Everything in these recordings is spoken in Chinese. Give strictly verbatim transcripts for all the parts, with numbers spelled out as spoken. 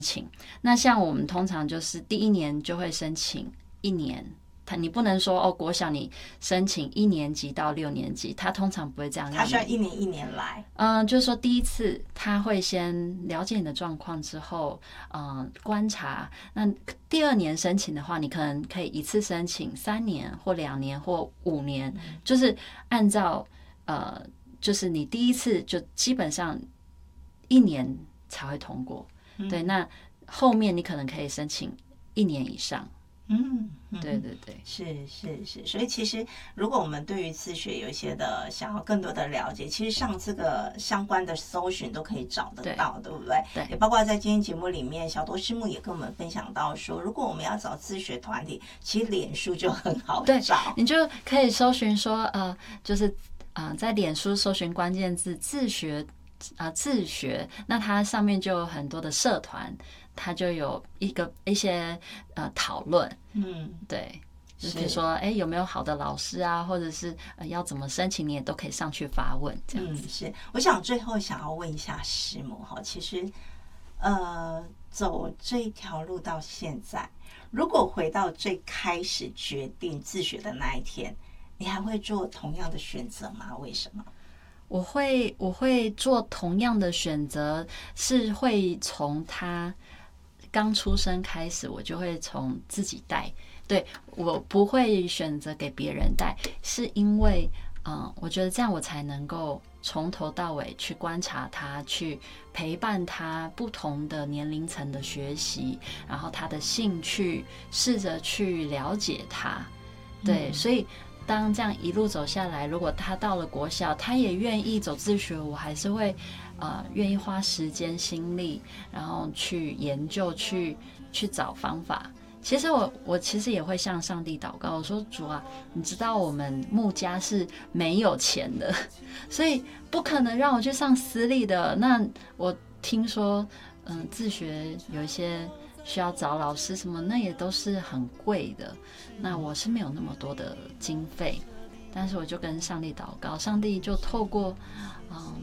请。那像我们通常就是第一年就会申请一年，他你不能说哦，国小你申请一年级到六年级，他通常不会这样让你。 他需要一年一年来。 嗯，就是说第一次他会先了解你的状况之后，嗯，观察。那第二年申请的话，你可能可以一次申请三年或两年或五年，就是按照呃，就是你第一次就基本上一年才会通过。对，那后面你可能可以申请一年以上。 嗯， 对对对， 是是是，所以其实如果我们对于自学有一些的想要更多的了解，其实上这个相关的搜寻都可以找得到， 对, 对不对？ 对， 也包括在今天节目里面，小多师母也跟我们分享到说，如果我们要找自学团体，其实脸书就很好找， 你就可以搜寻说，呃，就是呃，在脸书搜寻关键字自学。呃，自学，那它上面就有很多的社团，它就有一个一些呃讨论， 嗯， 对，就是比如说，哎，有没有好的老师啊，或者是、呃、要怎么申请，你也都可以上去发问，这样子。 嗯，是。我想最后想要问一下师母哈，其实呃，走这一条路到现在，如果回到最开始决定自学的那一天，你还会做同样的选择吗？为什么？ 我会我会做同样的选择，是会从他刚出生开始，我就会从自己带。对，我不会选择给别人带，是因为嗯，我觉得这样我才能够从头到尾去观察他，去陪伴他不同的年龄层的学习，然后他的兴趣，试着去了解他。对，嗯、所以。当这样一路走下来，如果他到了国小，他也愿意走自学，我还是会呃愿意花时间心力，然后去研究，去去找方法。其实我我其实也会向上帝祷告，我说主啊，你知道我们牧家是没有钱的，所以不可能让我去上私立的。那我听说，嗯、呃，自学有一些。需要找老师什么，那也都是很贵的。那我是没有那么多的经费，但是我就跟上帝祷告，上帝就透过嗯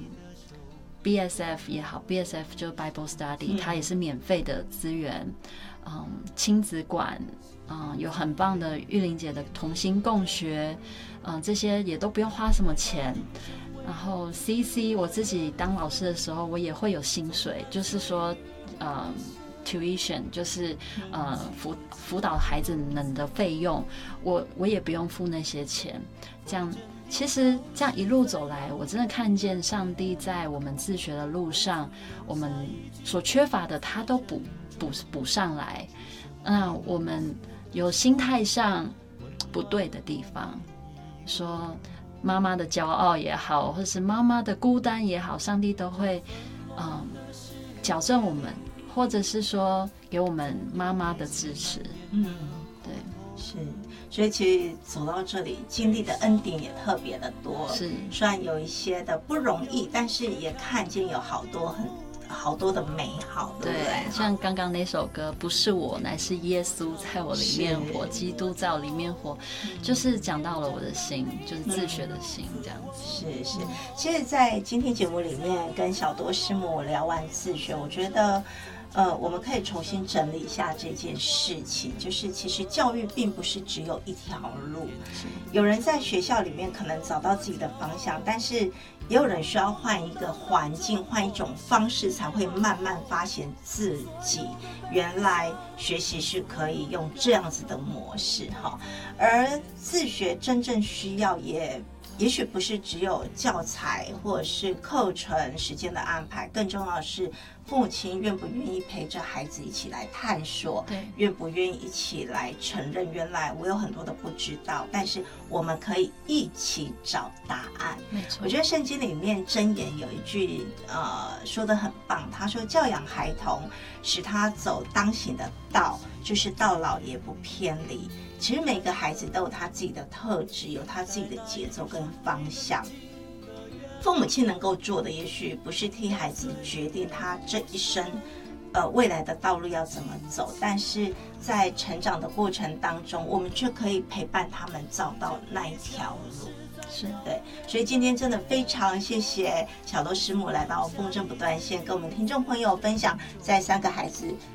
B S F 也好 ，B S F 就 Bible Study， 它也是免费的资源，嗯，亲子馆，嗯，有很棒的玉玲姐的同心共学，嗯，这些也都不用花什么钱。然后 C C 我自己当老师的时候，我也会有薪水，就是说，嗯。tuition 就是呃辅辅导孩子们的费用，我我也不用付那些钱。这样其实这样一路走来，我真的看见上帝在我们自学的路上，我们所缺乏的他都补补补上来。那我们有心态上不对的地方，说妈妈的骄傲也好，或是妈妈的孤单也好，上帝都会嗯矫正我们。或者是说给我们妈妈的支持， 嗯， 对， 是，所以其实走到这里，经历的恩典也特别的多。 是， 虽然有一些的不容易，但是也看见有好多很好多的美好，对不对？ 像刚刚那首歌，不是我，乃是耶稣在我里面活，基督在我里面活，就是讲到了我的心，就是自学的心，这样子。 是是，其实，在今天节目里面跟小多师母聊完自学，我觉得。呃，我们可以重新整理一下这件事情，就是其实教育并不是只有一条路，有人在学校里面可能找到自己的方向，但是也有人需要换一个环境，换一种方式，才会慢慢发现自己原来学习是可以用这样子的模式哈。而自学真正需要也。也许不是只有教材或者是课程时间的安排，更重要的是父母亲愿不愿意陪着孩子一起来探索， 对， 愿不愿意一起来承认原来我有很多的不知道，但是我们可以一起找答案。 没错， 我觉得圣经里面箴言有一句呃说得很棒，他说教养孩童，使他走当行的道，就是到老也不偏离。其实每个孩子都有他自己的特质，有他自己的节奏跟方向。父母亲能够做的，也许不是替孩子决定他这一生，呃，未来的道路要怎么走，但是在成长的过程当中，我们却可以陪伴他们找到那一条路。 是对，所以今天真的非常谢谢小多师母来到风筝不断线，跟我们听众朋友分享在三个孩子